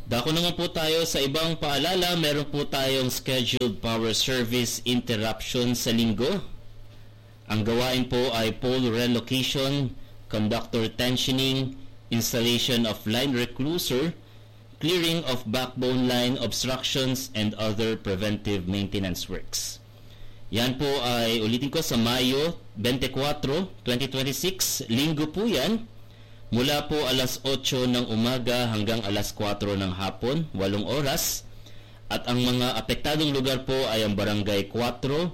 Dako naman po tayo sa ibang paalala. Meron po tayong scheduled power service interruption sa linggo. Ang gawain po ay pole relocation, conductor tensioning, installation of line recluser, clearing of backbone line obstructions, and other preventive maintenance works. Yan po ay, ulitin ko, sa Mayo 24, 2026. Linggo po yan. Mula po alas 8 ng umaga hanggang alas 4 ng hapon, 8 oras. At ang mga apektadong lugar po ay ang Barangay 4, 5,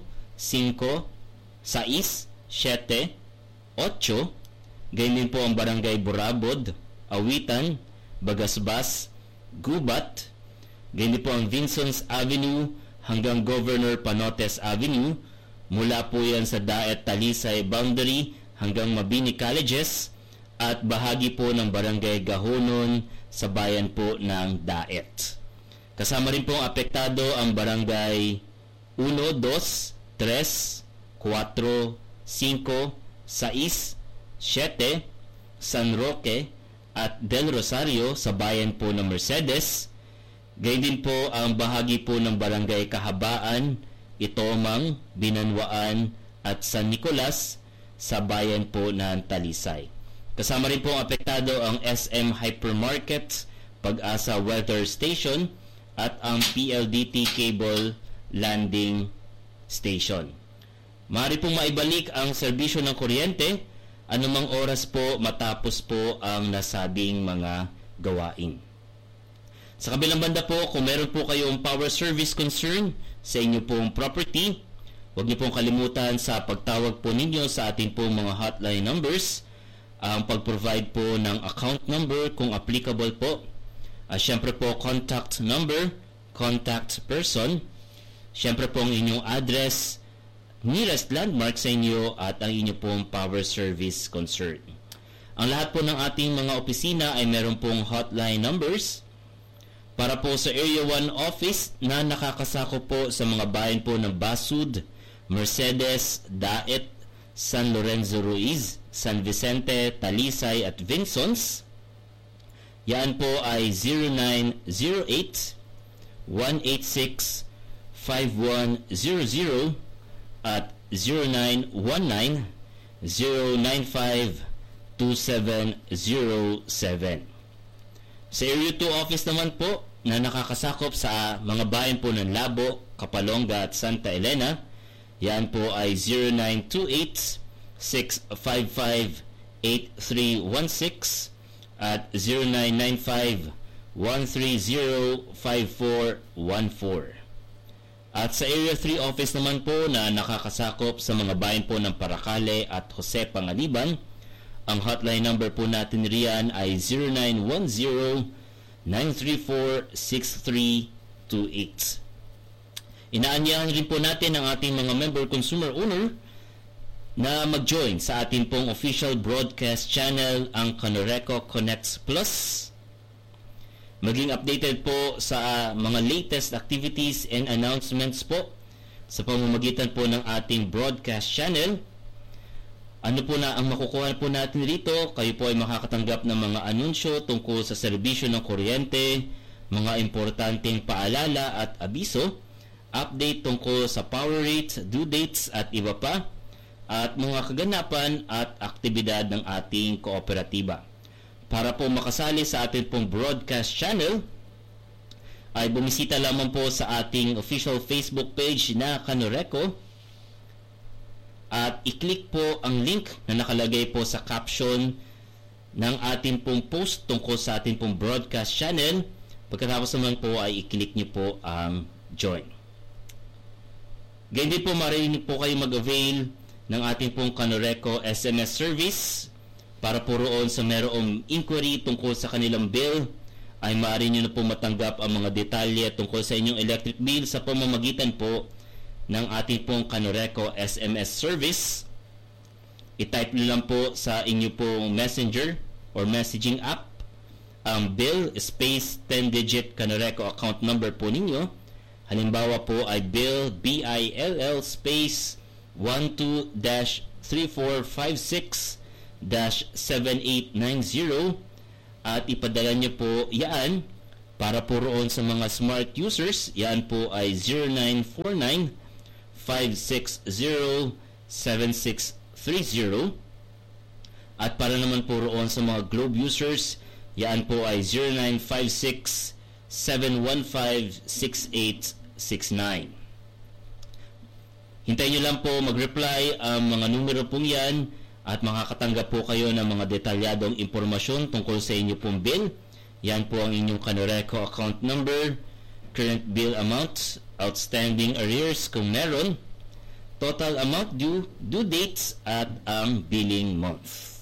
6, 7, 8. Ganyan din po ang Barangay Burabod, Awitan, Bagasbas, Gubat. Ganyan din po ang Vincents Avenue hanggang Governor Panotes Avenue. Mula po yan sa Daet Talisay boundary hanggang Mabini Colleges. At bahagi po ng Barangay Gahonon sa bayan po ng Daet. Kasama rin po apektado ang Barangay 1, 2, 3, 4, 5, 6, 7, San Roque at Del Rosario sa bayan po ng Mercedes. Gayun din po ang bahagi po ng Barangay Kahabaan, Itomang, Binanwaan at San Nicolas sa bayan po ng Talisay. Kasama rin po ang apektado ang SM Hypermarket, Pag-asa Weather Station at ang PLDT Cable Landing Station. Maaari pong maibalik ang serbisyo ng kuryente anumang oras po matapos po ang nasabing mga gawain. Sa kabilang banda po, kung meron po kayong power service concern sa inyo pong property, huwag niyo pong kalimutan sa pagtawag po ninyo sa ating pong mga hotline numbers, ang pag-provide po ng account number kung applicable po. Siyempre po, contact number, contact person. Siyempre po ang inyong address, nearest landmark sa inyo at ang inyong pong power service concern. Ang lahat po ng ating mga opisina ay meron pong hotline numbers. Para po sa Area 1 office na nakakasakop po sa mga bayan po ng Basud, Mercedes, Daet, San Lorenzo Ruiz, San Vicente, Talisay at Vincents. Yan po ay 0908-186-5100 at 0919-095-2707. Sa Area 2 office naman po na nakakasakop sa mga bayan po ng Labo, Kapalonga at Santa Elena, yan po ay 0928-655-8316 at 0995-130-5414. At sa Area 3 office naman po na nakakasakop sa mga bayan po ng Paracale at Jose Pangaliban, ang hotline number po natin riyan ay 0910-934-6328. Inaanyahan rin po natin ang ating mga member consumer owner na mag-join sa ating pong official broadcast channel, ang Canoreco Connects Plus. Maging updated po sa mga latest activities and announcements po sa pamamagitan po ng ating broadcast channel. Ano po na ang makukuha po natin rito? Kayo po ay makakatanggap ng mga anunsyo tungkol sa serbisyo ng kuryente, mga importanteng paalala at abiso, update tungkol sa power rates, due dates at iba pa, at mga kaganapan at aktibidad ng ating kooperatiba. Para po makasali sa ating pong broadcast channel, ay bumisita lamang po sa ating official Facebook page na Canoreco at i-click po ang link na nakalagay po sa caption ng ating pong post tungkol sa ating pong broadcast channel. Pagkatapos naman po ay i-click niyo po ang join. Ganyan din po, marinig po kayo mag-avail ng ating pong Canoreco SMS service para po roon sa merong inquiry tungkol sa kanilang bill ay maaari nyo na po matanggap ang mga detalye tungkol sa inyong electric bill sa pamamagitan po ng ating pong Canoreco SMS service. I-type nyo lang po sa inyo pong messenger or messaging app ang bill space 10-digit Canoreco account number po ninyo. Halimbawa po ay bill BILL space 12-3456-7890 at ipadala nyo po yan Para po roon sa mga smart users, yan po ay 0949-560-7630. At para naman po roon sa mga Globe users, yan po ay 0956-715-6869. Hintayin nyo lang po mag-reply ang mga numero pong yan at makakatanggap po kayo ng mga detalyadong impormasyon tungkol sa inyo pong bill. Yan po ang inyong Canoreco account number, current bill amount, outstanding arrears kung meron, total amount due, due dates at ang billing month.